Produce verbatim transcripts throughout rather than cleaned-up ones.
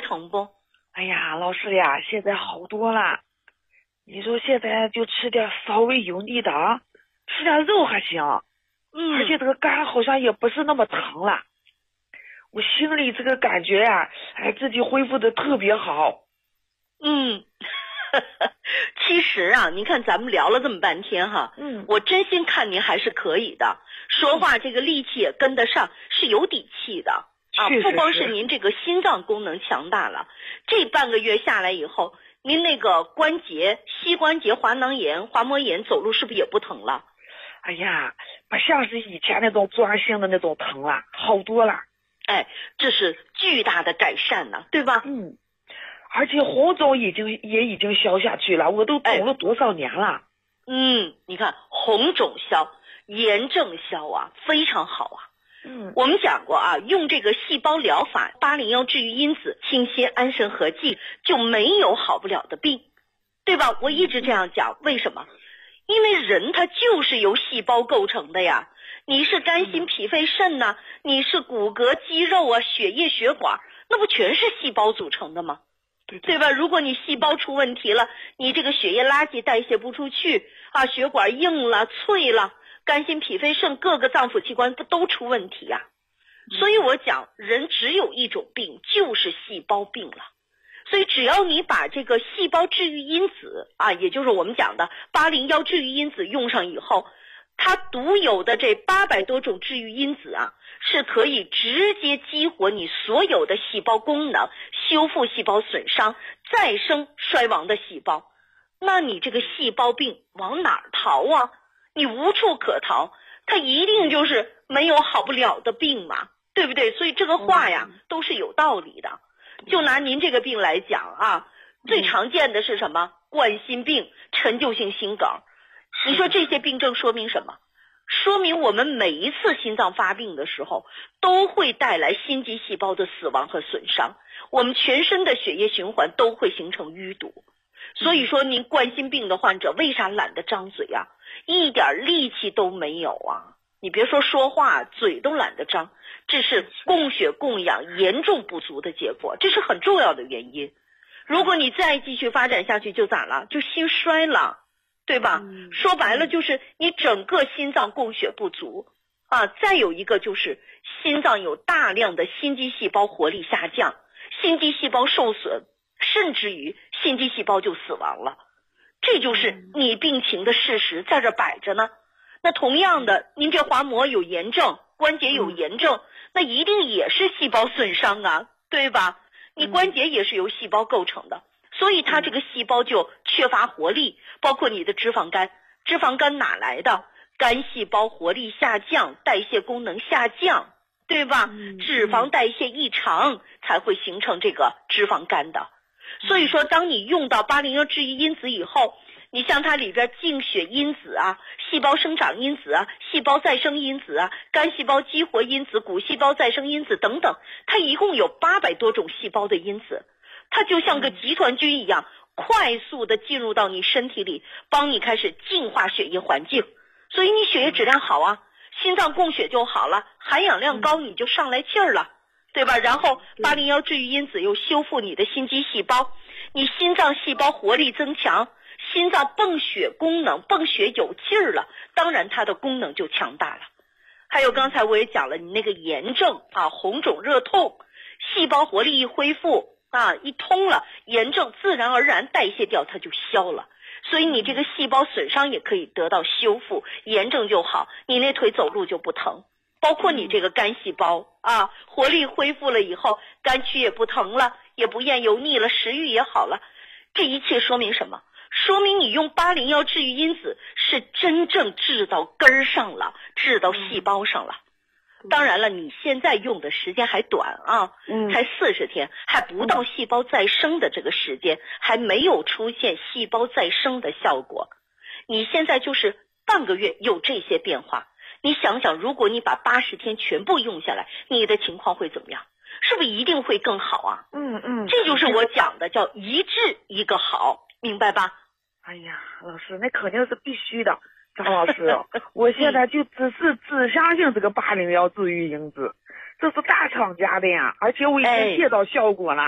成不？ 哎呀，老师呀，现在好多了。你说现在就吃点稍微有腻的，吃点肉还行。 嗯， 而且这个肝好像也不是那么疼了。我心里这个感觉呀、啊，哎，自己恢复的特别好。 嗯，其实啊，你看咱们聊了这么半天哈， 嗯， 我真心看您还是可以的，说话这个力气也跟得上，是有底气的啊。 是是是， 不光是您这个心脏功能强大了，这半个月下来以后，您那个关节、膝关节滑囊炎、滑膜炎，走路是不是也不疼了？ 哎呀，不像是以前那种钻性的那种疼了，好多了。 哎，这是巨大的改善呢，对吧？ 嗯，而且红肿已经也已经消下去了，我都肿了多少年了。 哎、嗯，你看红肿消，炎症消啊，非常好啊。 嗯， 我们讲过啊，用这个细胞疗法八零幺治愈因子清泻安神合剂，就没有好不了的病，对吧？我一直这样讲，为什么？因为人他就是由细胞构成的呀。你是肝心脾肺肾呢、啊，你是骨骼肌肉啊，血液血管，那不全是细胞组成的吗？ 对对对吧？如果你细胞出问题了，你这个血液垃圾代谢不出去啊，血管硬了脆了，肝心脾肺肾各个脏腑器官不都出问题呀、啊？所以我讲人只有一种病，就是细胞病了。所以只要你把这个细胞治愈因子啊，也就是我们讲的八零幺治愈因子用上以后，它独有的这八百多种治愈因子啊，是可以直接激活你所有的细胞功能，修复细胞损伤，再生衰亡的细胞。那你这个细胞病往哪儿逃啊？你无处可逃，它一定就是没有好不了的病嘛，对不对？所以这个话呀，都是有道理的。就拿您这个病来讲啊，最常见的是什么？冠心病、陈旧性心梗。你说这些病症说明什么？说明我们每一次心脏发病的时候，都会带来心肌细胞的死亡和损伤，我们全身的血液循环都会形成淤堵。所以说您冠心病的患者为啥懒得张嘴啊？一点力气都没有啊！你别说说话，嘴都懒得张，这是供血供氧严重不足的结果，这是很重要的原因。如果你再继续发展下去，就咋了？就心衰了，对吧？嗯、说白了就是你整个心脏供血不足啊。再有一个就是心脏有大量的心肌细胞活力下降，心肌细胞受损，甚至于心肌细胞就死亡了。这就是你病情的事实，在这摆着呢。那同样的，您这滑膜有炎症，关节有炎症，那一定也是细胞损伤啊，对吧？你关节也是由细胞构成的，所以它这个细胞就缺乏活力，包括你的脂肪肝，脂肪肝哪来的？肝细胞活力下降，代谢功能下降，对吧？脂肪代谢异常才会形成这个脂肪肝的。所以说当你用到八零幺治愈因子以后，你像它里边净血因子啊、细胞生长因子啊、细胞再生因子啊、肝细胞激活因子、骨细胞再生因子等等，它一共有八百多种细胞的因子，它就像个集团军一样，快速的进入到你身体里，帮你开始净化血液环境，所以你血液质量好啊，心脏供血就好了，含氧量高你就上来气儿了，对吧？然后八零幺治愈因子又修复你的心肌细胞，你心脏细胞活力增强，心脏泵血功能，泵血有劲儿了，当然它的功能就强大了。还有刚才我也讲了，你那个炎症啊，红肿热痛，细胞活力一恢复啊，一通了，炎症自然而然代谢掉，它就消了。所以你这个细胞损伤也可以得到修复，炎症就好，你那腿走路就不疼。包括你这个肝细胞啊，活力恢复了以后，肝区也不疼了，也不厌油腻了，食欲也好了。这一切说明什么？说明你用八零幺治愈因子是真正治到根儿上了，治到细胞上了。当然了，你现在用的时间还短啊，嗯、才四十天，还不到细胞再生的这个时间，还没有出现细胞再生的效果。你现在就是半个月有这些变化，你想想，如果你把八十天全部用下来，你的情况会怎么样？是不是一定会更好啊？ 嗯嗯， 这就是我讲的叫一治一个好，明白吧？ 哎呀，老师，那肯定是必须的。张老师，我现在就只是只相信这个八零幺治愈因子，这是大厂家的呀，而且我已经见到效果了。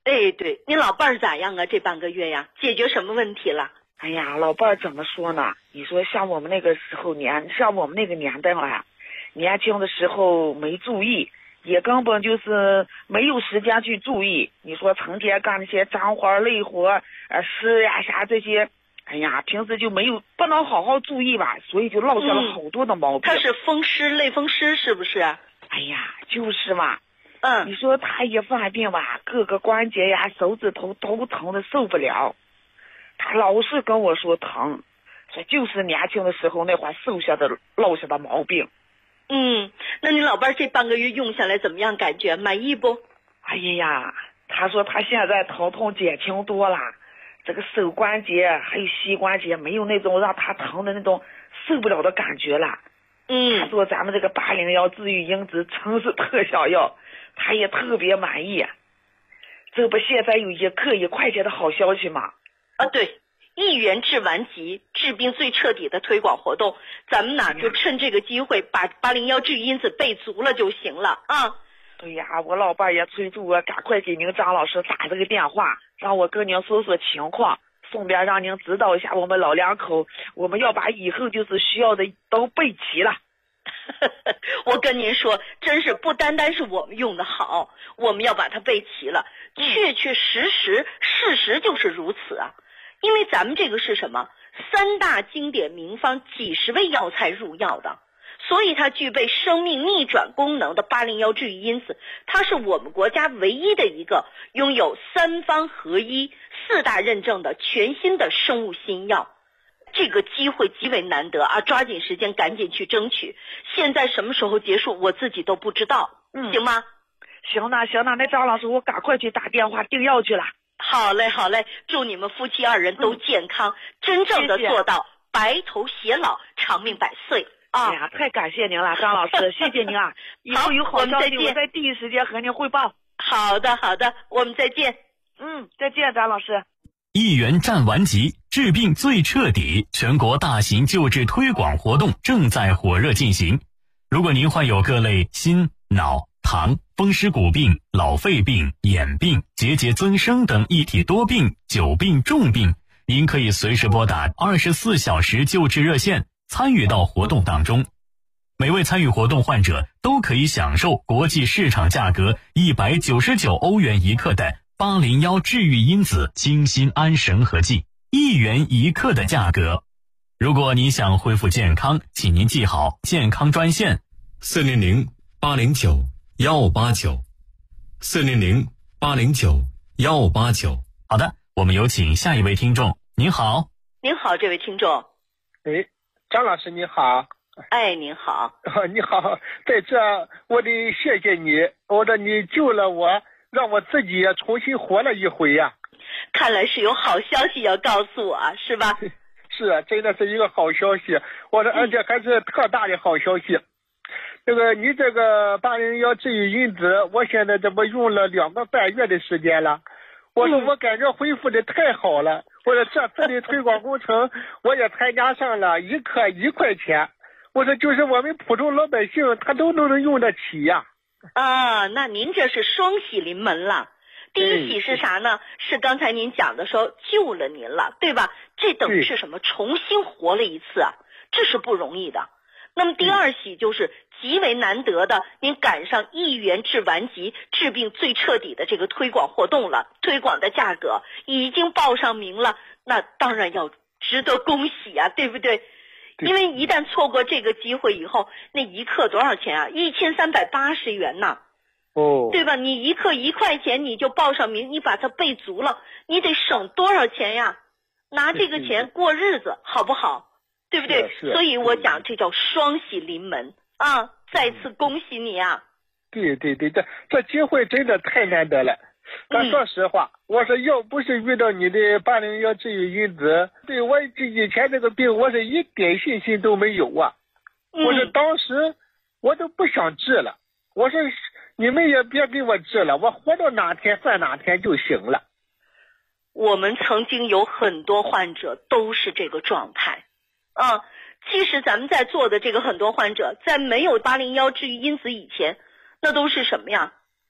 哎，对，您老伴儿咋样啊？这半个月呀，解决什么问题了？ 哎呀，老伴儿怎么说呢？你说像我们那个时候年，像我们那个年代啊，年轻的时候没注意，也根本就是没有时间去注意。你说成天干那些脏活累活，呃，湿呀啥这些，哎呀，平时就没有不能好好注意吧，所以就落下了好多的毛病。 他是风湿类风湿是不是？ 哎呀，就是嘛。 嗯， 你说他一犯病吧，各个关节呀、手指头都疼的受不了。他老是跟我说疼，这就是年轻的时候那会儿受下的落下的毛病。 嗯，那你老伴这半个月用下来怎么样？感觉满意不？ 哎呀，他说他现在疼痛减轻多了，这个手关节还有膝关节没有那种让他疼的那种受不了的感觉了。 嗯， 他说咱们这个八零幺治愈因子真是特效药，他也特别满意。这不现在有一克一块钱的好消息吗？ 啊，对，一元治顽疾，治病最彻底的推广活动，咱们呢就趁这个机会把八零幺治愈因子备足了就行了啊。 对呀，我老伴也催促我赶快给您张老师打这个电话，让我跟您说说情况，顺便让您指导一下我们老两口，我们要把以后就是需要的都备齐了。 我跟您说，真是不单单是我们用的好，我们要把它备齐了，确确实实事实就是如此啊。因为咱们这个是什么？三大经典名方，几十味药材入药的，所以它具备生命逆转功能的八零幺治愈因子，它是我们国家唯一的一个拥有三方合一、四大认证的全新的生物新药。这个机会极为难得啊，抓紧时间赶紧去争取。现在什么时候结束我自己都不知道，嗯，行吗？ 行了行了，那张老师我赶快去打电话订药去了。 好嘞好嘞，祝你们夫妻二人都健康，嗯、真正的做到白头偕老，长命百岁啊！ 哎呀，太感谢您了，张老师，谢谢您啊！以后有好消息我在第一时间和您汇报。 好的好的，我们再见。 嗯，再见，张老师。 一元战顽疾，治病最彻底，全国大型救治推广活动正在火热进行。如果您患有各类心、脑、糖、风湿骨病、老肺病、眼病、结节增生等一体多病、久病重病，您可以随时拨打二十四小时救治热线，参与到活动当中。每位参与活动患者都可以享受国际市场价格一百九十九欧元一克的八零幺治愈因子清心安神和剂，一元一克的价格。如果您想恢复健康，请您记好健康专线四零零八零九幺八九四零零八零九幺八九。好的，我们有请下一位听众。您好。 您好，这位听众。 哎，张老师你好。 哎，您好。 你好，在这我得谢谢你，我说你救了我，让我自己也重新活了一回呀、啊。 看来是有好消息要告诉我，是吧？ 是啊，真的是一个好消息，我说而且还是特大的好消息。这个你这个八零幺治愈因子，我现在这不用了两个半月的时间了，我说我感觉恢复的太好了。我说这次的推广工程我也参加上了，一克一块钱，我说就是我们普通老百姓他都能用得起呀。 啊，那您这是双喜临门了。第一喜是啥呢？是刚才您讲的时候救了您了，对吧？这等于是什么？重新活了一次啊，这是不容易的。那么第二喜就是极为难得的，您赶上一元治顽疾，治病最彻底的这个推广活动了，推广的价格已经报上名了，那当然要值得恭喜啊，对不对？因为一旦错过这个机会以后，那一克多少钱啊？一千三百八十元呐。 哦， 对吧？你一克一块钱你就报上名，你把它备足了，你得省多少钱呀？拿这个钱过日子好不好？对不对？所以我讲这叫双喜临门啊！再次恭喜你啊！ 对对对，这这机会真的太难得了。但说实话，嗯、我说要不是遇到你的八零幺治愈因子，对我以前这个病我是一点信心都没有啊！嗯、我说当时我都不想治了，我说你们也别给我治了，我活到哪天算哪天就行了。 我们曾经有很多患者都是这个状态啊。其实咱们在座的这个很多患者，在没有八零幺治愈因子以前，那都是什么呀？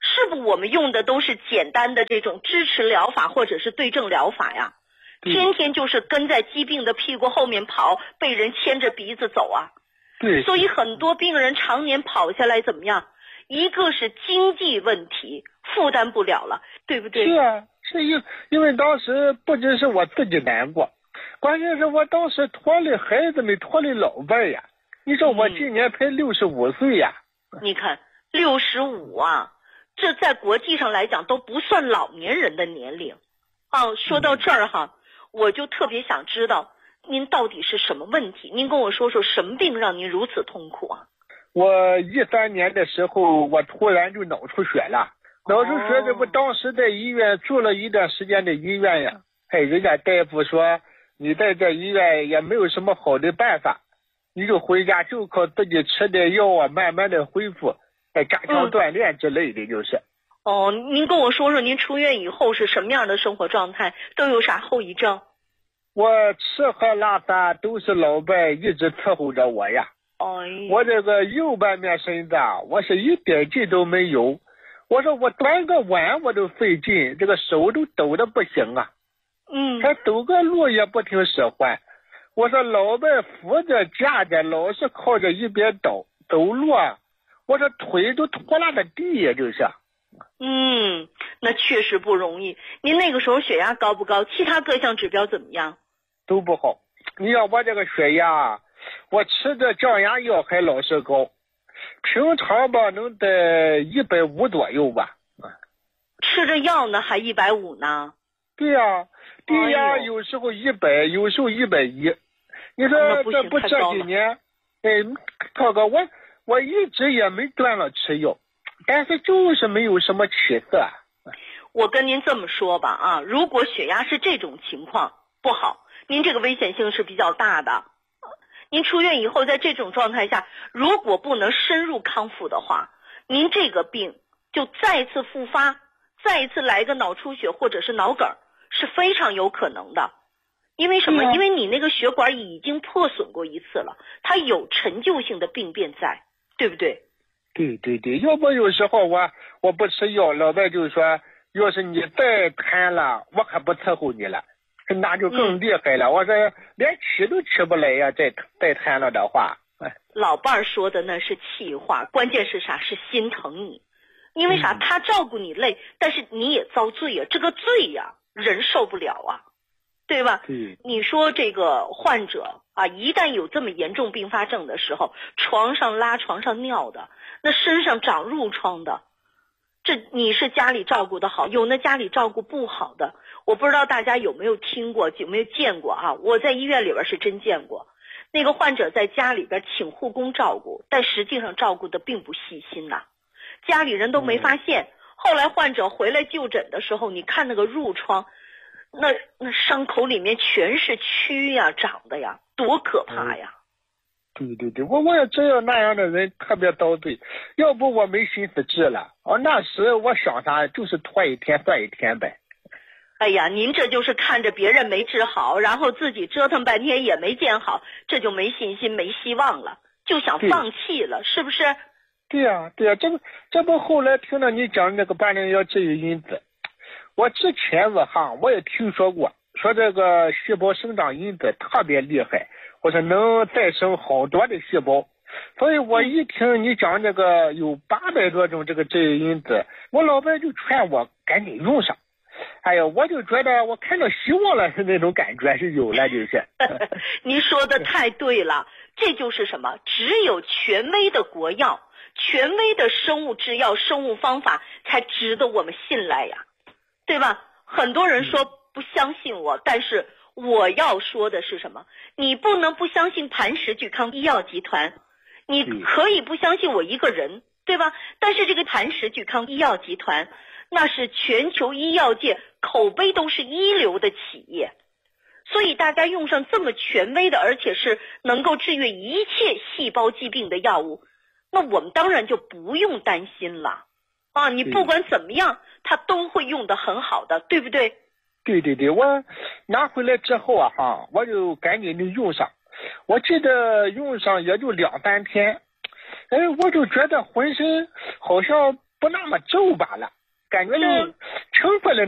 是不我们用的都是简单的这种支持疗法或者是对症疗法呀？天天就是跟在疾病的屁股后面跑，被人牵着鼻子走啊。 对， 所以很多病人常年跑下来怎么样？一个是经济问题负担不了了，对不对？ 是啊，是因因为当时不只是我自己难过，关键是我当时拖累孩子们，拖累老伴呀。你说我今年才六十五岁呀。 你看六十五啊，这在国际上来讲都不算老年人的年龄。哦，说到这儿哈，我就特别想知道您到底是什么问题？您跟我说说什么病让您如此痛苦啊？ 我一三年的时候，我突然就脑出血了。脑出血，这不当时在医院住了一段时间的医院呀。哎，人家大夫说你在这医院也没有什么好的办法，你就回家就靠自己吃点药啊，慢慢的恢复，哎，加强锻炼之类的，就是。 嗯哦，您跟我说说您出院以后是什么样的生活状态，都有啥后遗症？ 我吃喝拉撒都是老伴一直伺候着我呀。 哦， 我这个右半面身子啊，我是一点劲都没有。我说我端个碗我都费劲，这个手都抖得不行啊。 嗯， 他走个路也不听使唤。我说老伴扶着架着，老是靠着一边倒走路啊，我这腿都拖拉着地呀，就是。 嗯，那确实不容易。您那个时候血压高不高？其他各项指标怎么样？ 都不好。你要我这个血压，我吃的降压药还老是高，平常吧能在一百五左右吧。 吃着药呢还一百五呢？ 对呀、啊，低压有时候一百，有时候一百一。你说这不这几年，哎，涛哥，我我一直也没断了吃药。但是就是没有什么起色。 我跟您这么说吧啊，如果血压是这种情况不好，您这个危险性是比较大的。您出院以后在这种状态下，如果不能深入康复的话，您这个病就再次复发，再一次来个脑出血或者是脑梗是非常有可能的。因为什么？因为你那个血管已经破损过一次了，它有陈旧性的病变在，对不对？ 对对对，要不有时候我我不吃药，老伴就说，要是你再瘫了，我可不伺候你了，那就更厉害了。嗯、我说连起都起不来呀，再再瘫了的话。 老伴说的那是气话，关键是啥？是心疼你，因为啥？嗯、他照顾你累，但是你也遭罪呀，这个罪呀，人受不了啊，对吧？ 嗯、 你说这个患者啊，一旦有这么严重并发症的时候，床上拉床上尿的。那身上长褥疮的，这你是家里照顾的好，有那家里照顾不好的，我不知道大家有没有听过，有没有见过啊？我在医院里边是真见过，那个患者在家里边请护工照顾，但实际上照顾的并不细心呐、啊，家里人都没发现。嗯、后来患者回来就诊的时候，你看那个褥疮，那那伤口里面全是蛆呀，长的呀，多可怕呀！嗯对对对，我我也知道那样的人特别遭罪，要不我没心思治了。哦，那时我想啥，就是拖一天算一天呗。 哎呀，您这就是看着别人没治好，然后自己折腾半天也没见好，这就没信心、没希望了，就想放弃了，是不是？ 对呀、啊，对呀、啊，这不这不后来听到你讲那个八零幺治愈因子，我之前我哈我也听说过，说这个细胞生长因子特别厉害。我说能再生好多的细胞，所以我一听你讲这个有八百多种这个治愈因子，我老伴就劝我赶紧用上。哎呀，我就觉得我看到希望了，那种感觉是有了，就是。 您说的太对了，这就是什么？只有权威的国药、权威的生物制药、生物方法才值得我们信赖呀，对吧？很多人说不相信我，但是。我要说的是什么？你不能不相信磐石聚康医药集团，你可以不相信我一个人，对吧？但是这个磐石聚康医药集团，那是全球医药界口碑都是一流的企业，所以大家用上这么权威的，而且是能够治愈一切细胞疾病的药物，那我们当然就不用担心了啊！你不管怎么样，它都会用得很好的，对不对？ 对对对，我拿回来之后啊哈，我就赶紧就用上。我记得用上也就两三天，哎，我就觉得浑身好像不那么皱巴了，感觉这嗯成分的